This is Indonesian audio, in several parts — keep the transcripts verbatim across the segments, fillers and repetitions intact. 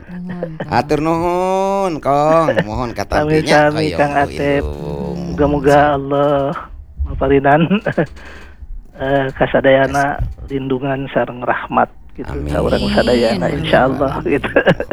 Atur nuhun Kong, mohon katampinya Sami-sami Kang Atep. Moga-moga Allah maparinan eh, kasadayana lindungan sareng rahmat gitu ka urang sadayana insyaallah gitu.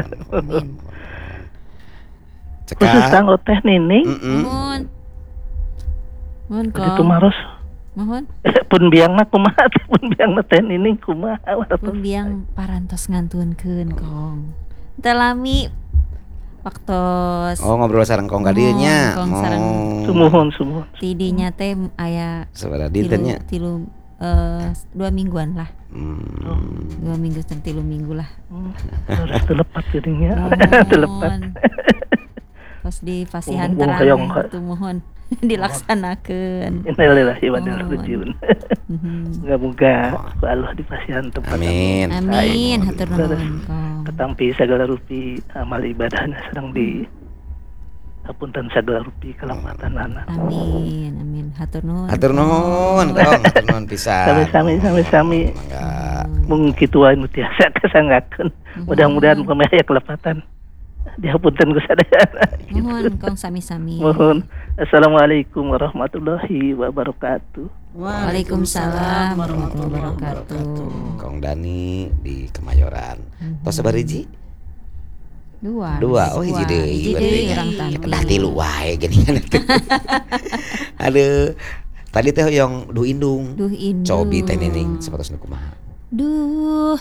Khusus kanggo Teh Nining. Mohon. Mohon Kong. Itu maros. Mohon. Pun biangna kumaha pun biangna Teh Nining kumaha. Pun biang parantos ngantunkeun Kong. Teh Lami waktos. Oh ngobrol sareng Kong ka dieu nya. Kong sareng sumuhun sumuhun. Tidinya teh aya sabaraha dintennya? Tilu uh, dua mingguan lah. Hmm. Dua minggu dan tilu minggu lah. Harus telepat jadinya. Telepat. Pas di pasihan terang itu mohon dilaksanakan. Innalillahi wa inna ilaihi raji'un. Moga-moga Allah di pasihan tempat. Amin. Amin. Hatur nuhun. Ketampi segala rupi amal ibadahna sedang di hapunten segala rupi kelamatan. Amin. Amin. Hatur nuhun. Hatur nuhun, Kong. Hatur nuhun pisan. Sami-sami sami-sami. Mung kitu wae nu tiasa kasanggakeun. Mudah-mudahan pamaya kelepatan. Dihapunten ku sadayana. Mohon Kong sami-sami. Mohon. Assalamualaikum warahmatullahi wabarakatuh. Waalaikumsalam warahmatullahi wabarakatuh. Kong Dani di Kemayoran. Tos sabariji? Dua. Dua. Oh hiji deui. Hiji deui urang tampi. Kedah tilu wae geuningan. Aduh. Tadi teh hoyong Duh Indung. Duh Indung. Cobi Teh Nining sapatos kumaha? Duh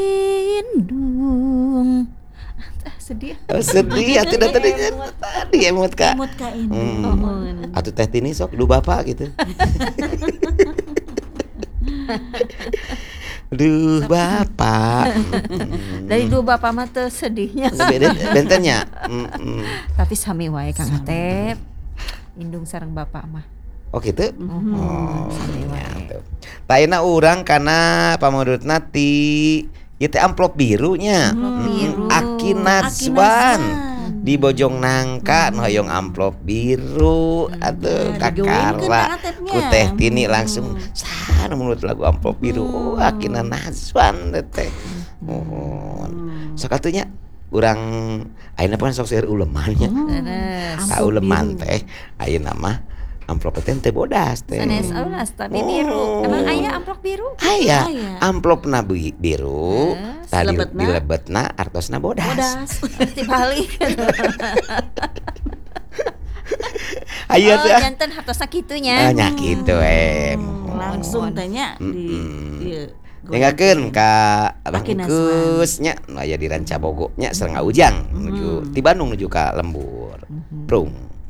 Indung. Sedih. Oh, sedih atuh da tadi tadi emut ka. Emut ka ini. Hmm. Atuh Teh Tini sok duh bapak gitu. Duh bapak. Dari duh bapak mah teu sedihnya. Bentennya. Tapi sami wae Kang Atep. Indung sareng bapak mah. Oh gitu? Mm-hmm. Oh, sami wae. Taina urang kana pamudutna ti ieu teh amplop birunya. Amplop biru. Aki Nazwan. Di Bojong Nangka nu hoyong amplop biru atuh kakara ku Teh Tini langsung sana menurut lagu amplop biru oh Akina Nazwan teh mohon sakatunya urang ayeuna pan sok seueur uleman nya ka uleman teh ayeuna mah amplop teh teh bodas teh sanes aulas tapi biru emang aya amplop biru aya amplopna biru tadi dilebetna artosna bodas bodas dibalik ayo teh janten hartosna kitunya nya kitu eh langsung tanya di dengakeun ka Abah Kukus nya aya di Rancabogo nya sareng Ujang menuju ti Bandung menuju ka Lembur prung